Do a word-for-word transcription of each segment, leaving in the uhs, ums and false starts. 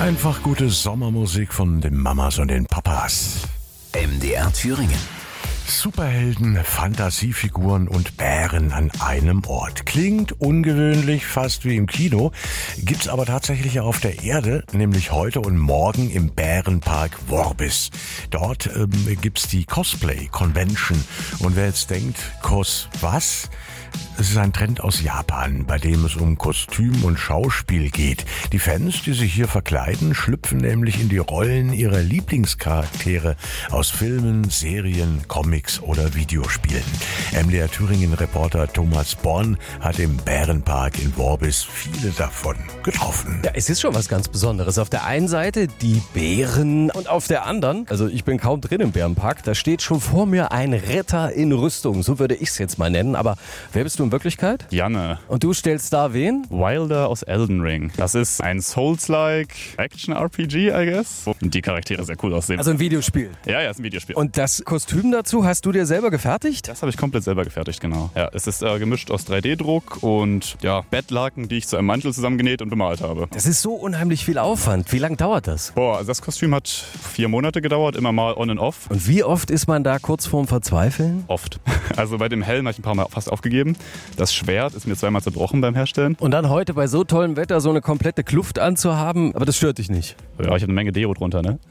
Einfach gute Sommermusik von den Mamas und den Papas. M D R Thüringen. Superhelden, Fantasiefiguren und Bären an einem Ort. Klingt ungewöhnlich, fast wie im Kino, gibt's aber tatsächlich auf der Erde, nämlich heute und morgen im Bärenpark Worbis. Dort ähm, gibt's die Cosplay Convention. Und wer jetzt denkt, Cos was? Es ist ein Trend aus Japan, bei dem es um Kostüm und Schauspiel geht. Die Fans, die sich hier verkleiden, schlüpfen nämlich in die Rollen ihrer Lieblingscharaktere aus Filmen, Serien, Comics oder Videospielen. M D R Thüringen-Reporter Thomas Born hat im Bärenpark in Worbis viele davon getroffen. Ja, es ist schon was ganz Besonderes. Auf der einen Seite die Bären und auf der anderen, also ich bin kaum drin im Bärenpark, da steht schon vor mir ein Ritter in Rüstung, so würde ich es jetzt mal nennen. Aber wer bist du in Wirklichkeit? Janne. Und du stellst da wen? Wilder aus Elden Ring. Das ist ein Souls-like Action-R P G, I guess. Und die Charaktere sehr cool aussehen. Also ein Videospiel. Ja, ja, ist ein Videospiel. Und das Kostüm dazu hast du dir selber gefertigt? Das habe ich komplett selber gefertigt, genau. Ja, es ist äh, gemischt aus drei D-Druck und ja, Bettlaken, die ich zu einem Mantel zusammengenäht und bemalt habe. Das ist so unheimlich viel Aufwand. Wie lange dauert das? Boah, also das Kostüm hat vier Monate gedauert, immer mal on and off. Und wie oft ist man da kurz vorm Verzweifeln? Oft. Also bei dem Helm habe ich ein paar Mal fast aufgegeben. Das Schwert ist mir zweimal zerbrochen beim Herstellen. Und dann heute bei so tollem Wetter so eine komplette Kluft anzuhaben, aber das stört dich nicht? Ja, ich habe eine Menge Deo drunter, ne?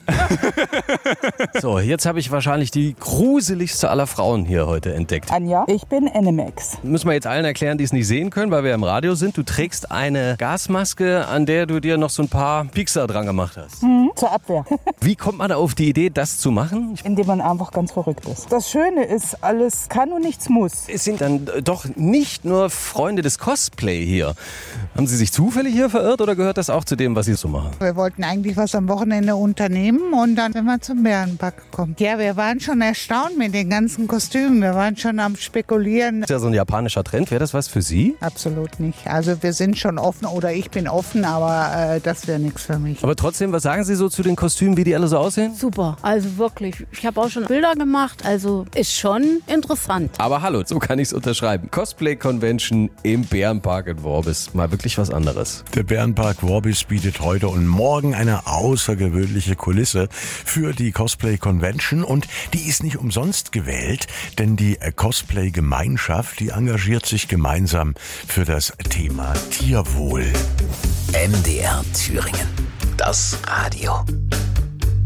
So, jetzt habe ich wahrscheinlich die gruseligste aller Frauen hier heute entdeckt. Anja, ich bin Animex. Müssen wir jetzt allen erklären, die es nicht sehen können, weil wir im Radio sind. Du trägst eine Gasmaske, an der du dir noch so ein paar Piekser dran gemacht hast. Mhm, zur Abwehr. Wie kommt man auf die Idee, das zu machen? Indem man einfach ganz verrückt ist. Das Schöne ist, alles kann und nichts muss. Es sind dann doch nicht nur Freunde des Cosplay hier. Haben Sie sich zufällig hier verirrt oder gehört das auch zu dem, was Sie so machen? Wir wollten eigentlich was am Wochenende unternehmen und dann sind wir zum Bärenpark gekommen. Ja, wir waren schon erstaunt mit den ganzen Kostümen. Wir waren schon am Spekulieren. Das ist ja so ein japanischer Trend. Wäre das was für Sie? Absolut nicht. Also wir sind schon offen oder ich bin offen, aber äh, das wäre nichts für mich. Aber trotzdem, was sagen Sie so zu den Kostümen, wie die alle so aussehen? Super, also wirklich. Ich habe auch schon Bilder gemacht, also ist schon interessant. Aber hallo, so kann ich es unterschreiben. Cosplay Convention im Bärenpark in Worbis. Mal wirklich was anderes. Der Bärenpark Worbis bietet heute und morgen eine außergewöhnliche Kulisse für die Cosplay Convention und die ist nicht umsonst gewählt, denn die Cosplay-Gemeinschaft, die engagiert sich gemeinsam für das Thema Tierwohl. M D R Thüringen. Das Radio.